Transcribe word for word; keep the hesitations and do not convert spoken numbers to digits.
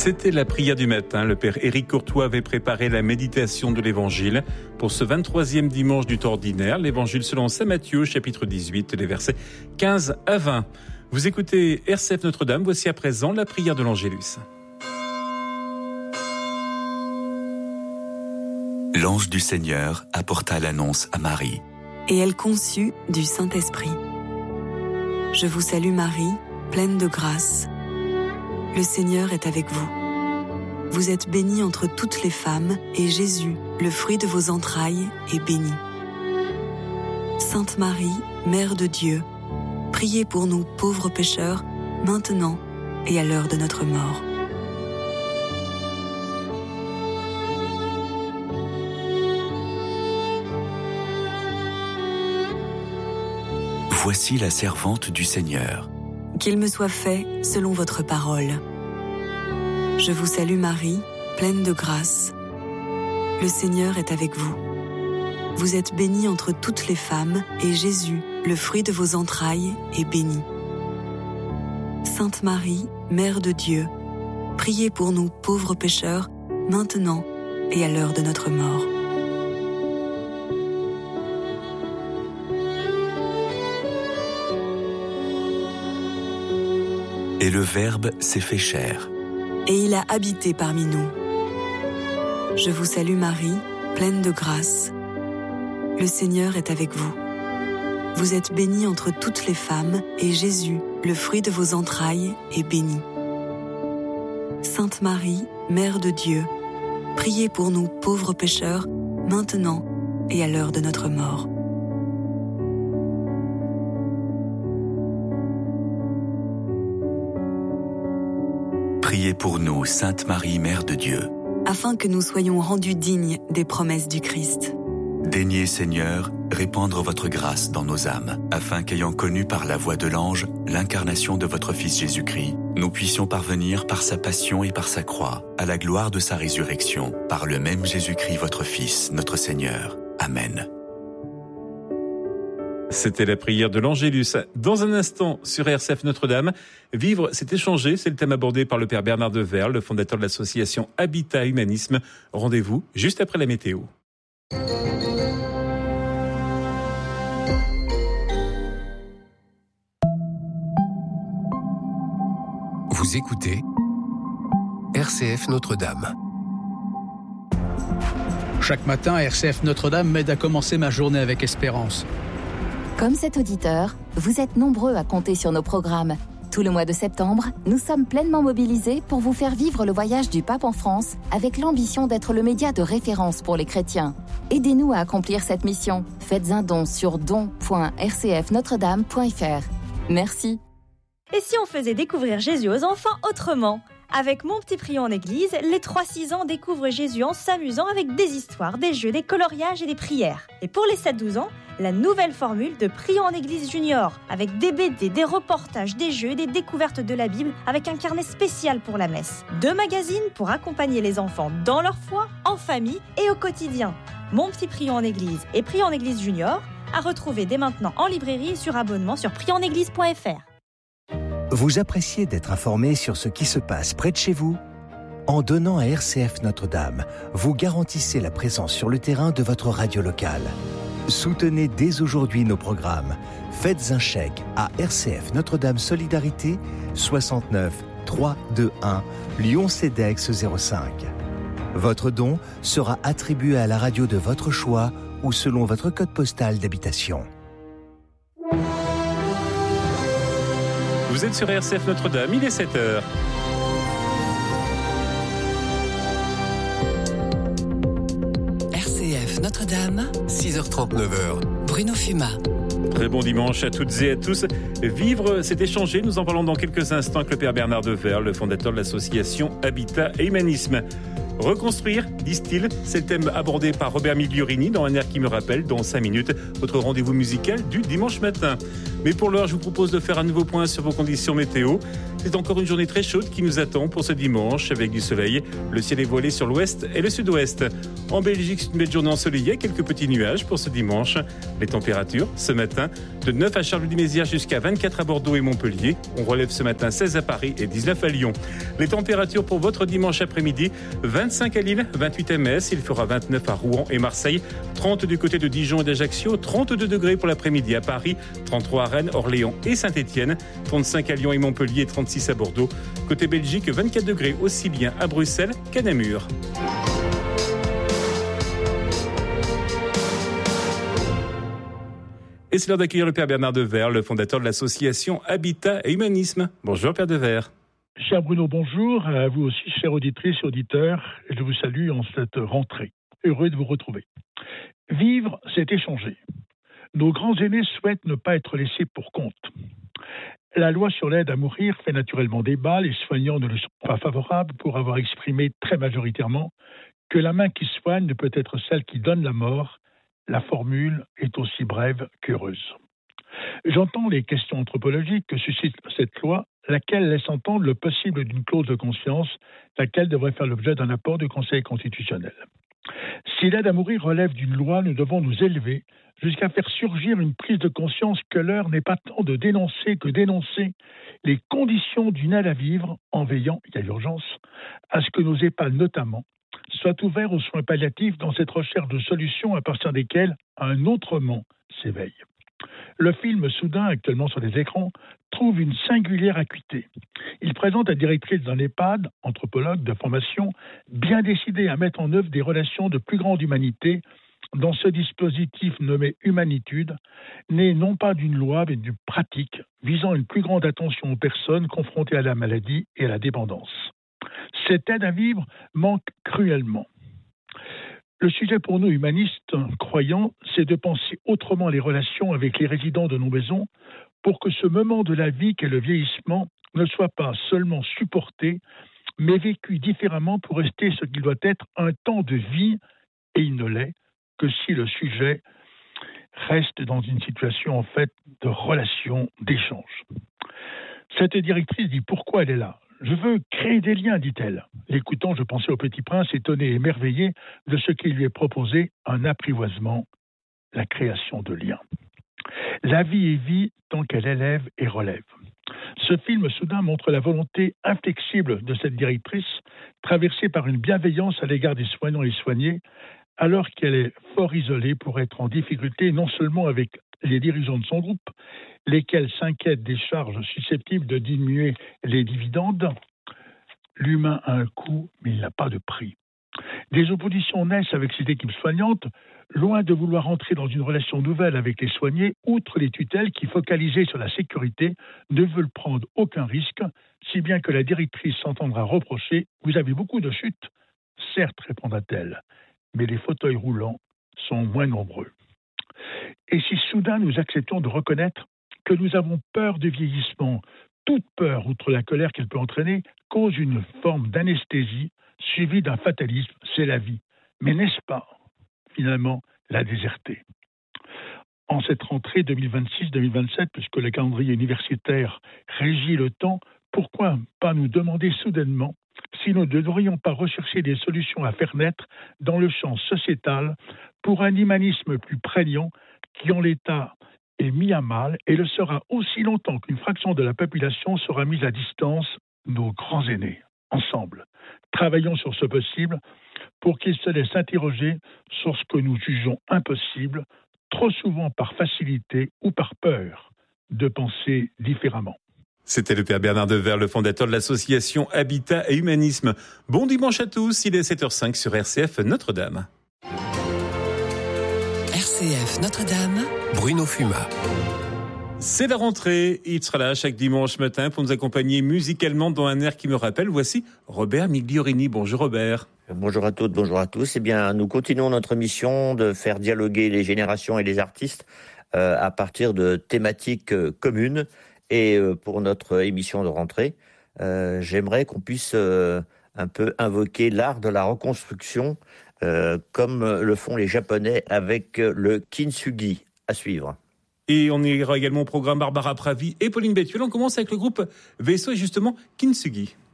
C'était la prière du matin. Le père Éric Courtois avait préparé la méditation de l'Évangile pour ce vingt-troisième dimanche du temps ordinaire. L'Évangile selon saint Matthieu, chapitre dix-huit, les versets quinze à vingt. Vous écoutez R C F Notre-Dame. Voici à présent la prière de l'Angélus. L'ange du Seigneur apporta l'annonce à Marie. Et elle conçut du Saint-Esprit. Je vous salue Marie, pleine de grâce. Le Seigneur est avec vous. Vous êtes bénie entre toutes les femmes, et Jésus, le fruit de vos entrailles, est béni. Sainte Marie, Mère de Dieu, priez pour nous pauvres pécheurs, maintenant et à l'heure de notre mort. Voici la servante du Seigneur. Qu'il me soit fait selon votre parole. Je vous salue Marie, pleine de grâce. Le Seigneur est avec vous. Vous êtes bénie entre toutes les femmes, et Jésus, le fruit de vos entrailles, est béni. Sainte Marie, Mère de Dieu, priez pour nous pauvres pécheurs, maintenant et à l'heure de notre mort. Et le Verbe s'est fait chair. Et il a habité parmi nous. Je vous salue Marie, pleine de grâce. Le Seigneur est avec vous. Vous êtes bénie entre toutes les femmes, et Jésus, le fruit de vos entrailles, est béni. Sainte Marie, Mère de Dieu, priez pour nous pauvres pécheurs, maintenant et à l'heure de notre mort. Priez pour nous, Sainte Marie, Mère de Dieu, afin que nous soyons rendus dignes des promesses du Christ. Daignez, Seigneur, répandre votre grâce dans nos âmes, afin qu'ayant connu par la voix de l'ange l'incarnation de votre Fils Jésus-Christ, nous puissions parvenir par sa passion et par sa croix à la gloire de sa résurrection, par le même Jésus-Christ, votre Fils, notre Seigneur. Amen. C'était la prière de l'Angélus. Dans un instant, sur R C F Notre-Dame, vivre, c'est échanger, c'est le thème abordé par le père Bernard de Verle, le fondateur de l'association Habitat Humanisme. Rendez-vous juste après la météo. Vous écoutez R C F Notre-Dame. Chaque matin, R C F Notre-Dame m'aide à commencer ma journée avec espérance. Comme cet auditeur, vous êtes nombreux à compter sur nos programmes. Tout le mois de septembre, nous sommes pleinement mobilisés pour vous faire vivre le voyage du pape en France avec l'ambition d'être le média de référence pour les chrétiens. Aidez-nous à accomplir cette mission. Faites un don sur don point r c f notre dame point f r. Merci. Et si on faisait découvrir Jésus aux enfants autrement ? Avec Mon Petit Prion en Église, les trois six ans découvrent Jésus en s'amusant avec des histoires, des jeux, des coloriages et des prières. Et pour les sept douze ans, la nouvelle formule de Prions en Église Junior, avec des B D, des reportages, des jeux et des découvertes de la Bible, avec un carnet spécial pour la messe. Deux magazines pour accompagner les enfants dans leur foi, en famille et au quotidien. Mon Petit Prion en Église et Prions en Église Junior, à retrouver dès maintenant en librairie et sur abonnement sur prions en église point f r. Vous appréciez d'être informé sur ce qui se passe près de chez vous ? En donnant à R C F Notre-Dame, vous garantissez la présence sur le terrain de votre radio locale. Soutenez dès aujourd'hui nos programmes. Faites un chèque à R C F Notre-Dame Solidarité, soixante-neuf trois cent vingt-et-un, Lyon-Cedex zéro cinq. Votre don sera attribué à la radio de votre choix ou selon votre code postal d'habitation. Vous êtes sur R C F Notre-Dame, il est sept heures. R C F Notre-Dame, six heures trente-neuf. Bruno Fumat. Très bon dimanche à toutes et à tous. Vivre, c'est échanger. Nous en parlons dans quelques instants avec le père Bernard de Verle, le fondateur de l'association Habitat et Humanisme. Reconstruire, disent-ils, c'est le thème abordé par Robert Migliorini dans Un air qui me rappelle, dans cinq minutes, votre rendez-vous musical du dimanche matin. Mais pour l'heure, je vous propose de faire un nouveau point sur vos conditions météo. C'est encore une journée très chaude qui nous attend pour ce dimanche, avec du soleil. Le ciel est voilé sur l'ouest et le sud-ouest. En Belgique, c'est une belle journée ensoleillée, quelques petits nuages pour ce dimanche. Les températures, ce matin, de neuf à Charles-de-Mézières jusqu'à vingt-quatre à Bordeaux et Montpellier. On relève ce matin seize à Paris et dix-neuf à Lyon. Les températures pour votre dimanche après-midi, vingt-cinq à Lille, vingt-huit à Metz, il fera vingt-neuf à Rouen et Marseille, trente du côté de Dijon et d'Ajaccio, trente-deux degrés pour l'après-midi à Paris, trente-trois à Rennes, Orléans et Saint-Étienne, trente-cinq à Lyon et Montpellier, trente-six à Bordeaux. Côté Belgique, vingt-quatre degrés aussi bien à Bruxelles qu'à Namur. Et c'est l'heure d'accueillir le Père Bernard Devers, le fondateur de l'association Habitat et Humanisme. Bonjour Père Devers. Cher Bruno, bonjour. À vous aussi, chers auditrices et auditeurs. Je vous salue en cette rentrée. Heureux de vous retrouver. Vivre, c'est échanger. Nos grands aînés souhaitent ne pas être laissés pour compte. La loi sur l'aide à mourir fait naturellement débat. Les soignants ne le sont pas favorables pour avoir exprimé très majoritairement que la main qui soigne ne peut être celle qui donne la mort. La formule est aussi brève qu'heureuse. J'entends les questions anthropologiques que suscite cette loi, laquelle laisse entendre le possible d'une clause de conscience, laquelle devrait faire l'objet d'un apport du Conseil constitutionnel. Si l'aide à mourir relève d'une loi, nous devons nous élever jusqu'à faire surgir une prise de conscience que l'heure n'est pas tant de dénoncer que d'énoncer les conditions d'une aide à vivre en veillant, il y a urgence, à ce que nos EHPAD notamment soient ouverts aux soins palliatifs dans cette recherche de solutions à partir desquelles un autrement s'éveille. Le film Soudain, actuellement sur les écrans, trouve une singulière acuité. Il présente la directrice d'un EHPAD, anthropologue de formation, bien décidée à mettre en œuvre des relations de plus grande humanité dans ce dispositif nommé Humanitude, né non pas d'une loi mais d'une pratique visant une plus grande attention aux personnes confrontées à la maladie et à la dépendance. Cette aide à vivre manque cruellement. Le sujet pour nous humanistes croyants, c'est de penser autrement les relations avec les résidents de nos maisons pour que ce moment de la vie qu'est le vieillissement ne soit pas seulement supporté, mais vécu différemment pour rester ce qu'il doit être un temps de vie, et il ne l'est que si le sujet reste dans une situation en fait de relation, d'échange. Cette directrice dit pourquoi elle est là. Je veux créer des liens, dit-elle. L'écoutant, je pensais au Petit Prince, étonné et émerveillé de ce qui lui est proposé, un apprivoisement, la création de liens. La vie est vie tant qu'elle élève et relève. Ce film soudain montre la volonté inflexible de cette directrice, traversée par une bienveillance à l'égard des soignants et soignés, alors qu'elle est fort isolée pour être en difficulté non seulement avec les dirigeants de son groupe, lesquels s'inquiètent des charges susceptibles de diminuer les dividendes. L'humain a un coût, mais il n'a pas de prix. Des oppositions naissent avec cette équipe soignante, loin de vouloir entrer dans une relation nouvelle avec les soignés, outre les tutelles qui, focalisées sur la sécurité, ne veulent prendre aucun risque, si bien que la directrice s'entendra reprocher « Vous avez beaucoup de chutes ?» Certes, répondra-t-elle, mais les fauteuils roulants sont moins nombreux. Et si soudain nous acceptons de reconnaître que nous avons peur du vieillissement, toute peur, outre la colère qu'elle peut entraîner, cause une forme d'anesthésie suivie d'un fatalisme, c'est la vie. Mais n'est-ce pas, finalement, la déserter ? En cette rentrée deux mille vingt-six deux mille vingt-sept, puisque le calendrier universitaire régit le temps, pourquoi pas nous demander soudainement si nous ne devrions pas rechercher des solutions à faire naître dans le champ sociétal pour un humanisme plus prégnant qui, en l'état, est mis à mal et le sera aussi longtemps qu'une fraction de la population sera mise à distance, nos grands aînés. Ensemble, travaillons sur ce possible pour qu'ils se laissent interroger sur ce que nous jugeons impossible, trop souvent par facilité ou par peur de penser différemment. C'était le Père Bernard Devers, le fondateur de l'association Habitat et Humanisme. Bon dimanche à tous, il est sept heures cinq sur R C F Notre-Dame. R C F Notre-Dame, Bruno Fuma. C'est la rentrée, il sera là chaque dimanche matin pour nous accompagner musicalement dans un air qui me rappelle. Voici Robert Migliorini. Bonjour Robert. Bonjour à toutes, bonjour à tous. Eh bien, nous continuons notre mission de faire dialoguer les générations et les artistes euh, à partir de thématiques euh, communes. Et euh, pour notre émission de rentrée, euh, j'aimerais qu'on puisse euh, un peu invoquer l'art de la reconstruction, euh, comme le font les Japonais avec le kintsugi. À suivre. Et on ira également au programme Barbara Pravi et Pauline Bétuel. On commence avec le groupe Vaisseau et justement Kintsugi.